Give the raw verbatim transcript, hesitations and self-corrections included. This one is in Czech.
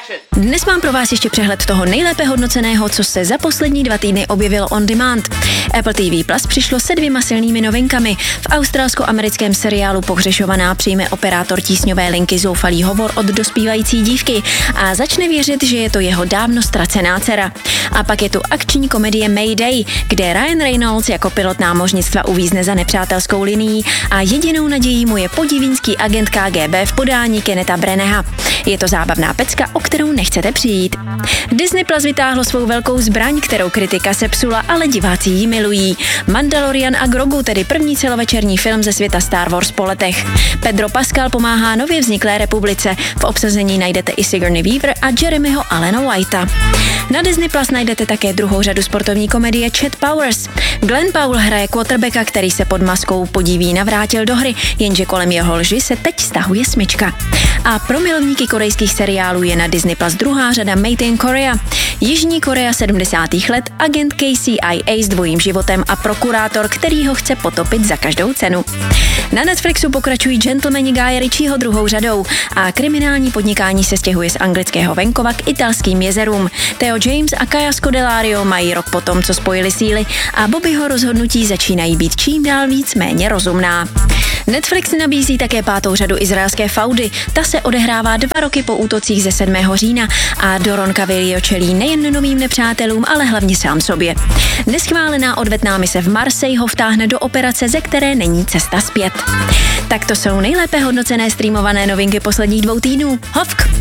Dnes mám pro vás ještě přehled toho nejlépe hodnoceného, co se za poslední dva týdny objevilo on demand. Apple T V Plus přišlo se dvěma silnými novinkami. V australsko-americkém seriálu Pohřešovaná přijme operátor tísňové linky zoufalý hovor od dospívající dívky a začne věřit, že je to jeho dávno ztracená dcera. A pak je tu akční komedie Mayday, kde Ryan Reynolds jako pilot námořnictva uvízne za nepřátelskou linií a jedinou nadějí mu je podivínský agent K G B v podání Kennetha Branagha. Je to zábavná pecka, o kterou nechcete přijít. Disney Plus vytáhlo svou velkou zbraň, kterou kritika sepsula, ale diváci ji milují. Mandalorian a Grogu, tedy první celovečerní film ze světa Star Wars po letech. Pedro Pascal pomáhá nově vzniklé republice. V obsazení najdete i Sigourney Weaver a Jeremyho Allena Whitea. Na Disney Plus najdete také druhou řadu sportovní komedie Chet Powers. Glenn Powell hraje quarterbacka, který se pod maskou podiví navrátil do hry, jenže kolem jeho lži se teď stahuje smyčka. A pro milovníky korejských seriálů je na Disney Plus druhá řada Made in Korea. Jižní Korea sedmdesátých let, agent K C I A s dvojím životem a prokurátor, který ho chce potopit za každou cenu. Na Netflixu pokračují Gentlemani Guya Ritchieho druhou řadou a kriminální podnikání se stěhuje z anglického venkova k italským jezerům. Theo James a Kaja Scodelario mají rok potom, co spojili síly a Bobbyho rozhodnutí začínají být čím dál víc méně rozumná. Netflix nabízí také pátou řadu izraelské faudy. Ta se odehrává dva roky po útocích ze sedmého října a Doron Cavillo čelí nejen novým nepřátelům, ale hlavně sám sobě. Neschválená odvetná mise v Marseille ho vtáhne do operace, ze které není cesta zpět. Tak to jsou nejlépe hodnocené streamované novinky posledních dvou týdnů. Hovk!